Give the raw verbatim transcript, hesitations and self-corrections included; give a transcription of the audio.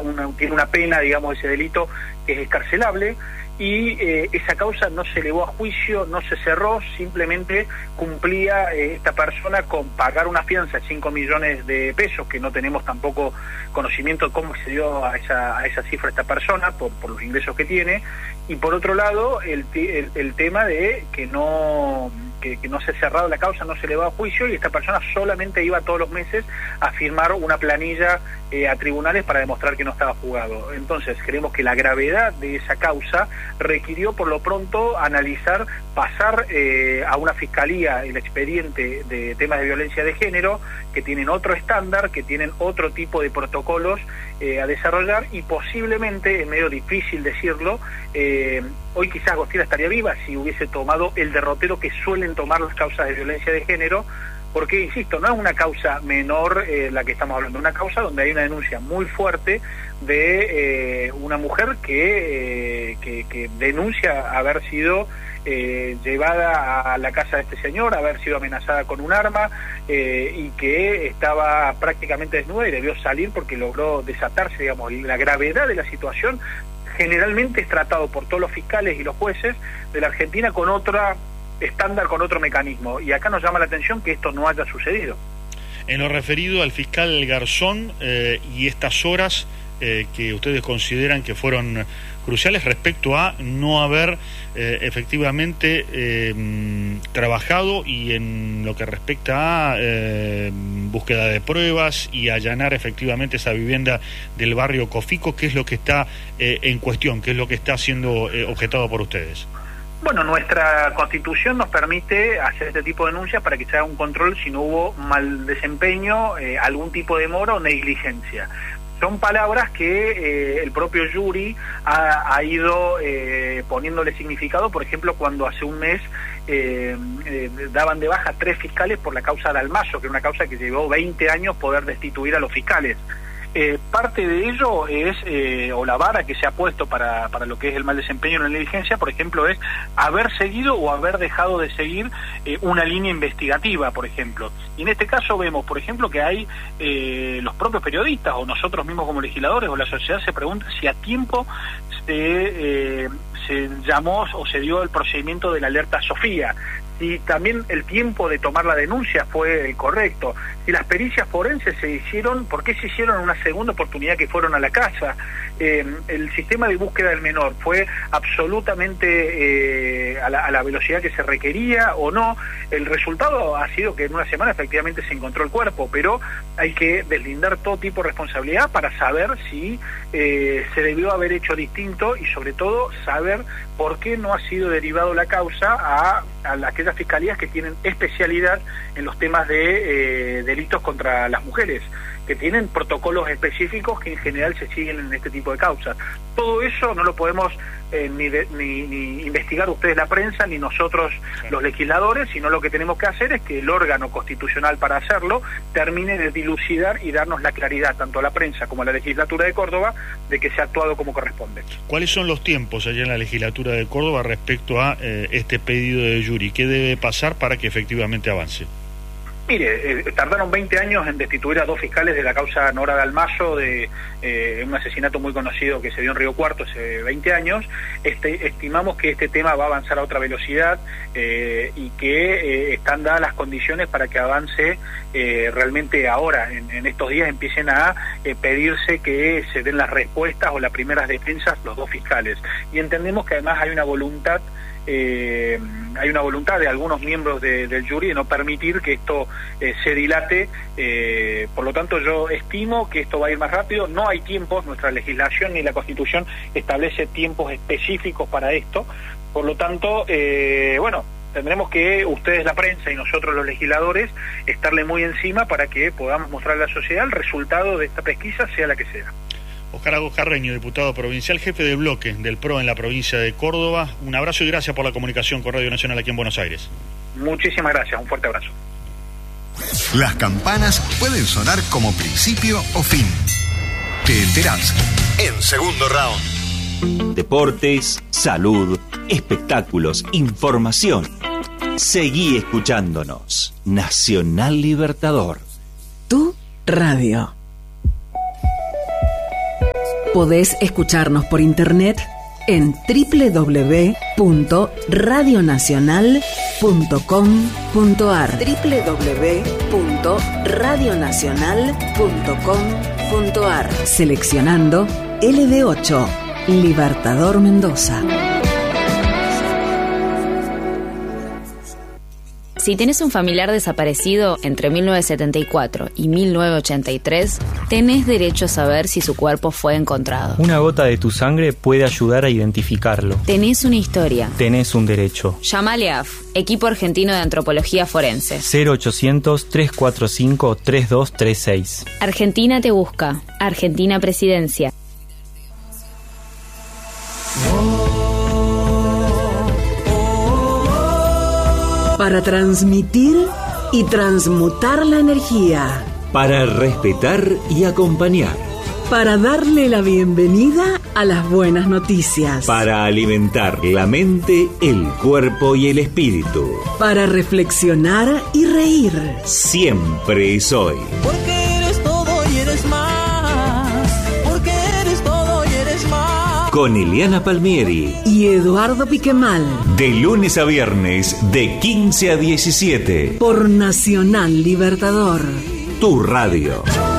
una, tiene una pena, digamos, ese delito que es excarcelable, y eh, esa causa no se elevó a juicio, no se cerró, simplemente cumplía eh, esta persona con pagar una fianza de cinco millones de pesos, que no tenemos tampoco conocimiento de cómo accedió a esa, a esa cifra esta persona, por, por los ingresos que tiene, y por otro lado, el, el, el tema de que no... Que, que no se ha cerrado la causa, no se elevó a juicio, y esta persona solamente iba todos los meses a firmar una planilla eh, a tribunales para demostrar que no estaba juzgado. Entonces, creemos que la gravedad de esa causa requirió por lo pronto analizar, pasar eh, a una fiscalía el expediente de temas de violencia de género, que tienen otro estándar, que tienen otro tipo de protocolos eh, a desarrollar, y posiblemente, es medio difícil decirlo, eh, hoy quizás Agostina estaría viva si hubiese tomado el derrotero que suelen tomar las causas de violencia de género, porque, insisto, no es una causa menor eh, la que estamos hablando, es una causa donde hay una denuncia muy fuerte de eh, una mujer que, eh, que, que denuncia haber sido eh, llevada a la casa de este señor, haber sido amenazada con un arma, eh, y que estaba prácticamente desnuda y debió salir porque logró desatarse, digamos, y la gravedad de la situación generalmente es tratado por todos los fiscales y los jueces de la Argentina con otra estándar, con otro mecanismo, y acá nos llama la atención que esto no haya sucedido. En lo referido al fiscal Garzón eh, y estas horas eh, que ustedes consideran que fueron cruciales respecto a no haber eh, efectivamente eh, trabajado, y en lo que respecta a eh, búsqueda de pruebas y allanar efectivamente esa vivienda del barrio Cofico, ¿qué es lo que está eh, en cuestión? ¿Qué es lo que está siendo eh, objetado por ustedes? Bueno, nuestra Constitución nos permite hacer este tipo de denuncias para que se haga un control si no hubo mal desempeño, eh, algún tipo de demora o negligencia. Son palabras que eh, el propio jury ha, ha ido eh, poniéndole significado, por ejemplo, cuando hace un mes eh, eh, daban de baja tres fiscales por la causa de Almazo, que es una causa que llevó veinte años poder destituir a los fiscales. Eh, parte de ello es, eh, o la vara que se ha puesto para, para lo que es el mal desempeño en la negligencia, por ejemplo, es haber seguido o haber dejado de seguir eh, una línea investigativa, por ejemplo. Y en este caso vemos, por ejemplo, que hay eh, los propios periodistas, o nosotros mismos como legisladores, o la sociedad se pregunta si a tiempo se, eh, se llamó o se dio el procedimiento de la alerta Sofía, si también el tiempo de tomar la denuncia fue el correcto, si las pericias forenses se hicieron, ¿por qué se hicieron en una segunda oportunidad que fueron a la casa? Eh, el sistema de búsqueda del menor fue absolutamente eh, a, la, a la velocidad que se requería o no. El resultado ha sido que en una semana efectivamente se encontró el cuerpo, pero hay que deslindar todo tipo de responsabilidad para saber si eh, se debió haber hecho distinto, y sobre todo saber por qué no ha sido derivado la causa a, a aquellas fiscalías que tienen especialidad en los temas de eh, delitos contra las mujeres, que tienen protocolos específicos que en general se siguen en este tipo de causas. Todo eso no lo podemos eh, ni, de, ni, ni investigar ustedes, la prensa, ni nosotros, sí, los legisladores, sino lo que tenemos que hacer es que el órgano constitucional para hacerlo termine de dilucidar y darnos la claridad, tanto a la prensa como a la legislatura de Córdoba, de que se ha actuado como corresponde. ¿ ¿Cuáles son los tiempos allá en la legislatura de Córdoba respecto a eh, este pedido de jury? ¿Qué debe pasar para que efectivamente avance? Mire, eh, tardaron veinte años en destituir a dos fiscales de la causa Nora Dalmazo, de eh, un asesinato muy conocido que se dio en Río Cuarto hace veinte años. Este, estimamos que este tema va a avanzar a otra velocidad eh, y que eh, están dadas las condiciones para que avance eh, realmente ahora, en, en estos días empiecen a eh, pedirse que se den las respuestas o las primeras defensas los dos fiscales. Y entendemos que además hay una voluntad Eh, hay una voluntad de algunos miembros de, del jury de no permitir que esto eh, se dilate, eh, por lo tanto yo estimo que esto va a ir más rápido. No hay tiempos, nuestra legislación ni la Constitución establece tiempos específicos para esto, por lo tanto, eh, bueno, tendremos que ustedes, la prensa, y nosotros los legisladores, estarle muy encima para que podamos mostrar a la sociedad el resultado de esta pesquisa, sea la que sea. Oscar Agos Carreño, diputado provincial, jefe de bloque del P R O en la provincia de Córdoba. Un abrazo y gracias por la comunicación con Radio Nacional aquí en Buenos Aires. Muchísimas gracias, un fuerte abrazo. Las campanas pueden sonar como principio o fin. Te enterás en Segundo Round. Deportes, salud, espectáculos, información. Seguí escuchándonos. Nacional Libertador. Tu radio. Podés escucharnos por internet en doble u doble u doble u punto radio nacional punto com punto a r doble u doble u doble u punto radio nacional punto com punto a r. Seleccionando L D ocho, Libertador Mendoza. Si tenés un familiar desaparecido entre mil novecientos setenta y cuatro y mil novecientos ochenta y tres, tenés derecho a saber si su cuerpo fue encontrado. Una gota de tu sangre puede ayudar a identificarlo. Tenés una historia. Tenés un derecho. Llámale a A F, Equipo Argentino de Antropología Forense. cero ochocientos, trescientos cuarenta y cinco, treinta y dos treinta y seis. Argentina te busca. Argentina Presidencia. Para transmitir y transmutar la energía. Para respetar y acompañar. Para darle la bienvenida a las buenas noticias. Para alimentar la mente, el cuerpo y el espíritu. Para reflexionar y reír. Siempre es hoy. Porque eres todo y eres más. Porque eres todo y eres más. Con Eliana Palmieri y Eduardo Piquemal. De lunes a viernes, de quince a diecisiete. Por Nacional Libertador. Tu radio.